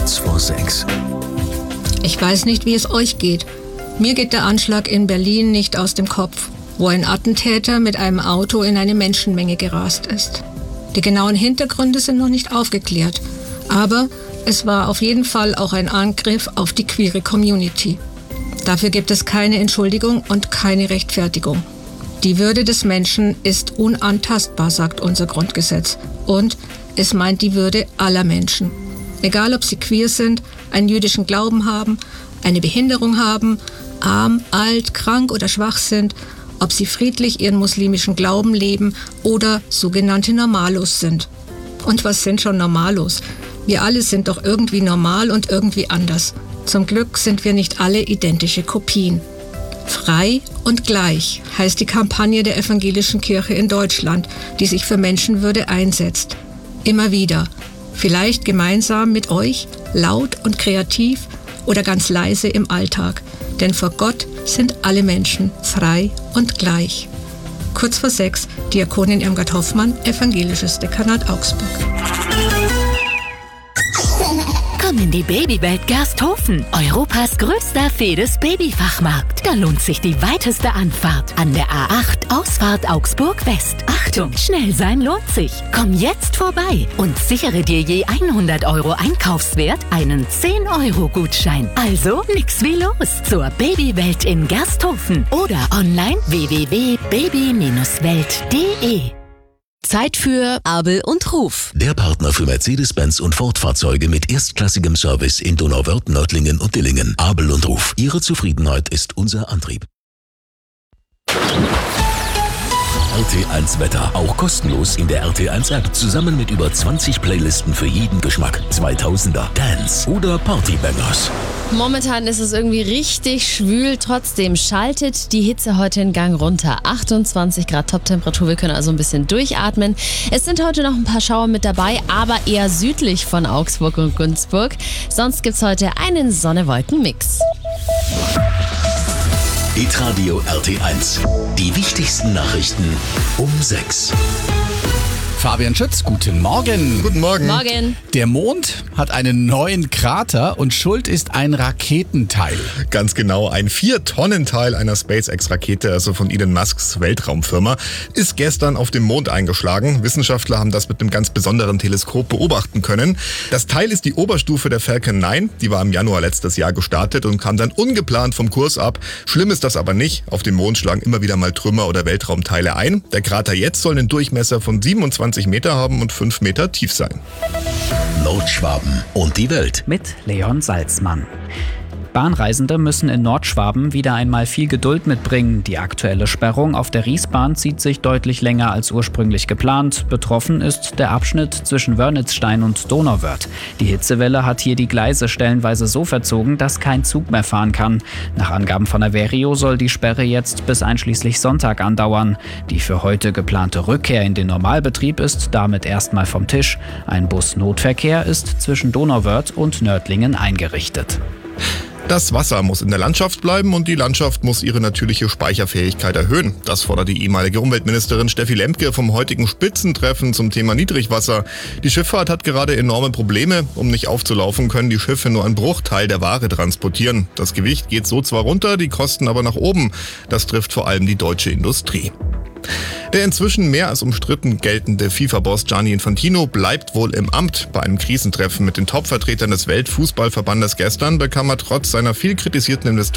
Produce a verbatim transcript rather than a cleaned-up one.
Kurz vor sechs. Ich weiß nicht, wie es euch geht. Mir geht der Anschlag in Berlin nicht aus dem Kopf, wo ein Attentäter mit einem Auto in eine Menschenmenge gerast ist. Die genauen Hintergründe sind noch nicht aufgeklärt, aber es war auf jeden Fall auch ein Angriff auf die queere Community. Dafür gibt es keine Entschuldigung und keine Rechtfertigung. Die Würde des Menschen ist unantastbar, sagt unser Grundgesetz. Und es meint die Würde aller Menschen. Egal, ob sie queer sind, einen jüdischen Glauben haben, eine Behinderung haben, arm, alt, krank oder schwach sind, ob sie friedlich ihren muslimischen Glauben leben oder sogenannte Normalos sind. Und was sind schon Normalos? Wir alle sind doch irgendwie normal und irgendwie anders. Zum Glück sind wir nicht alle identische Kopien. Frei und gleich heißt die Kampagne der Evangelischen Kirche in Deutschland, die sich für Menschenwürde einsetzt. Immer wieder. Vielleicht gemeinsam mit euch, laut und kreativ oder ganz leise im Alltag. Denn vor Gott sind alle Menschen frei und gleich. Kurz vor sechs, Diakonin Irmgard Hoffmann, Evangelisches Dekanat Augsburg. Komm in die Babywelt Gersthofen, Europas größter Fedes-Babyfachmarkt. Da lohnt sich die weiteste Anfahrt an der A acht, Ausfahrt Augsburg West. Achtung, schnell sein lohnt sich. Komm jetzt vorbei und sichere dir je hundert Euro Einkaufswert einen zehn Euro Gutschein. Also nix wie los zur Babywelt in Gersthofen oder online w w w punkt baby welt punkt de. Zeit für Abel und Ruf. Der Partner für Mercedes-Benz und Ford-Fahrzeuge mit erstklassigem Service in Donauwörth, Nördlingen und Dillingen. Abel und Ruf. Ihre Zufriedenheit ist unser Antrieb. R T eins Wetter. Auch kostenlos in der R T eins App. Zusammen mit über zwanzig Playlisten für jeden Geschmack. zweitausender, Dance oder Partybangers. Momentan ist es irgendwie richtig schwül. Trotzdem schaltet die Hitze heute in Gang runter. achtundzwanzig Grad Toptemperatur. Wir können also ein bisschen durchatmen. Es sind heute noch ein paar Schauer mit dabei, aber eher südlich von Augsburg und Günzburg. Sonst gibt es heute einen Sonne-Wolken-Mix. Hitradio R T eins. Die wichtigsten Nachrichten um sechs. Fabian Schütz, guten Morgen. Guten Morgen. Morgen. Der Mond hat einen neuen Krater und schuld ist ein Raketenteil. Ganz genau, ein vier-Tonnen-Teil einer SpaceX-Rakete, also von Elon Musks Weltraumfirma, ist gestern auf dem Mond eingeschlagen. Wissenschaftler haben das mit einem ganz besonderen Teleskop beobachten können. Das Teil ist die Oberstufe der Falcon neun, die war im Januar letztes Jahr gestartet und kam dann ungeplant vom Kurs ab. Schlimm ist das aber nicht. Auf dem Mond schlagen immer wieder mal Trümmer oder Weltraumteile ein. Der Krater jetzt soll einen Durchmesser von siebenundzwanzig Meter haben und fünf Meter tief sein. Nordschwaben und die Welt. Mit Leon Salzmann. Bahnreisende müssen in Nordschwaben wieder einmal viel Geduld mitbringen. Die aktuelle Sperrung auf der Riesbahn zieht sich deutlich länger als ursprünglich geplant. Betroffen ist der Abschnitt zwischen Wörnitzstein und Donauwörth. Die Hitzewelle hat hier die Gleise stellenweise so verzogen, dass kein Zug mehr fahren kann. Nach Angaben von Averio soll die Sperre jetzt bis einschließlich Sonntag andauern. Die für heute geplante Rückkehr in den Normalbetrieb ist damit erstmal vom Tisch. Ein Bus-Notverkehr ist zwischen Donauwörth und Nördlingen eingerichtet. Das Wasser muss in der Landschaft bleiben und die Landschaft muss ihre natürliche Speicherfähigkeit erhöhen. Das fordert die ehemalige Umweltministerin Steffi Lemke vom heutigen Spitzentreffen zum Thema Niedrigwasser. Die Schifffahrt hat gerade enorme Probleme. Um nicht aufzulaufen, können die Schiffe nur einen Bruchteil der Ware transportieren. Das Gewicht geht so zwar runter, die Kosten aber nach oben. Das trifft vor allem die deutsche Industrie. Der inzwischen mehr als umstritten geltende FIFA-Boss Gianni Infantino bleibt wohl im Amt. Bei einem Krisentreffen mit den Top-Vertretern des Weltfußballverbandes gestern bekam er trotz seiner viel kritisierten Investoren